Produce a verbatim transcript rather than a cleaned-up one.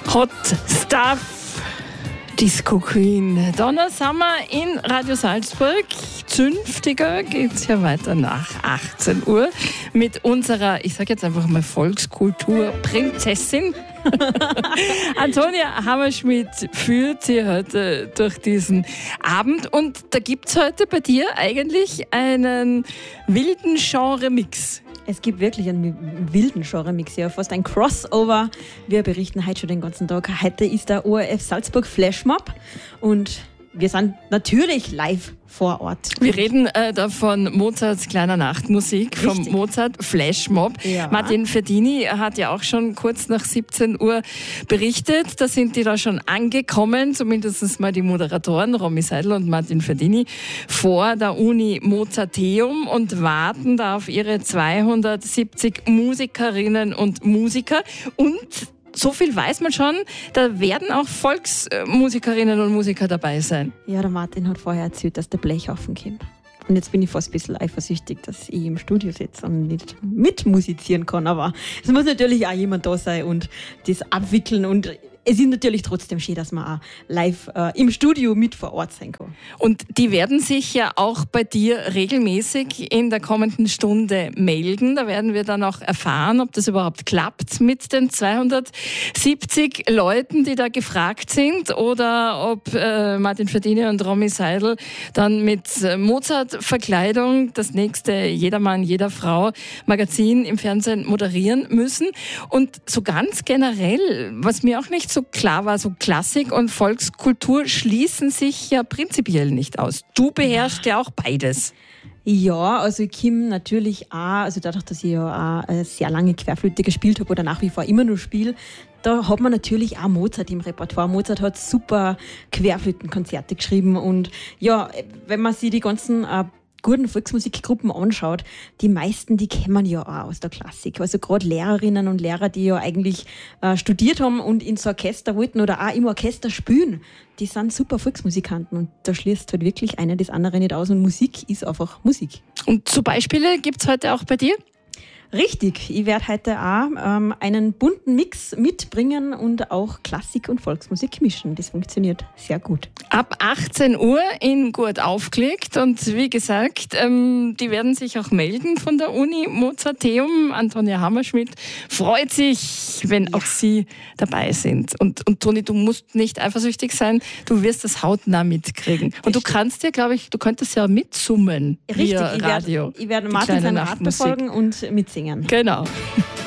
Hot Stuff, Disco Queen. Donner sind wir in Radio Salzburg. Zünftiger geht es ja weiter nach achtzehn Uhr mit unserer, ich sage jetzt einfach mal Volkskultur-Prinzessin. Antonia Hammerschmidt führt sie heute durch diesen Abend. Und da gibt es heute bei dir eigentlich einen wilden Genre-Mix. Es gibt wirklich einen wilden Genre-Mix, ja, fast ein Crossover. Wir berichten heute schon den ganzen Tag. Heute ist der O R F Salzburg Flashmob und wir sind natürlich live vor Ort. Wir reden äh, da von Mozarts kleiner Nachtmusik, vom Richtig. Mozart Flashmob. Ja. Martin Verdini hat ja auch schon kurz nach siebzehn Uhr berichtet. Da sind die da schon angekommen, zumindest mal die Moderatoren Romy Seidel und Martin Verdini, vor der Uni Mozarteum und warten da auf ihre zweihundertsiebzig Musikerinnen und Musiker. Und so viel weiß man schon, da werden auch Volksmusikerinnen und Musiker dabei sein. Ja, der Martin hat vorher erzählt, dass der Blechhaufen kommt. Und jetzt bin ich fast ein bisschen eifersüchtig, dass ich im Studio sitze und nicht mitmusizieren kann. Aber es muss natürlich auch jemand da sein und das abwickeln. Und es ist natürlich trotzdem schön, dass man auch live äh, im Studio mit vor Ort sein kann. Und die werden sich ja auch bei dir regelmäßig in der kommenden Stunde melden. Da werden wir dann auch erfahren, ob das überhaupt klappt mit den zweihundertsiebzig Leuten, die da gefragt sind, oder ob äh, Martin Verdini und Romy Seidel dann mit Mozart-Verkleidung das nächste Jedermann, jeder Frau Magazin im Fernsehen moderieren müssen. Und so ganz generell, was mir auch nicht so klar war, so Klassik und Volkskultur schließen sich ja prinzipiell nicht aus. Du beherrschst ja auch beides. Ja, also ich komme natürlich auch, also dadurch, dass ich ja auch eine sehr lange Querflöte gespielt habe oder nach wie vor immer noch spiele, da hat man natürlich auch Mozart im Repertoire. Mozart hat super Querflötenkonzerte geschrieben und ja, wenn man sich die ganzen äh, guten Volksmusikgruppen anschaut, die meisten, die kennen ja auch aus der Klassik. Also gerade Lehrerinnen und Lehrer, die ja eigentlich äh, studiert haben und ins Orchester wollten oder auch im Orchester spielen, die sind super Volksmusikanten und da schließt halt wirklich einer das andere nicht aus und Musik ist einfach Musik. Und so Beispiele gibt's heute auch bei dir? Richtig, ich werde heute auch ähm, einen bunten Mix mitbringen und auch Klassik und Volksmusik mischen. Das funktioniert sehr gut. Ab achtzehn Uhr in Gut aufgelegt und wie gesagt, ähm, die werden sich auch melden von der Uni Mozarteum. Antonia Hammerschmidt freut sich, wenn ja. auch Sie dabei sind. Und, und Toni, du musst nicht eifersüchtig sein, du wirst das hautnah mitkriegen. Und du kannst ja, glaube ich, du könntest ja mitsummen. Richtig, via ich Radio. werde, ich werde Martin seinen Rat befolgen und mitsingen. Genau.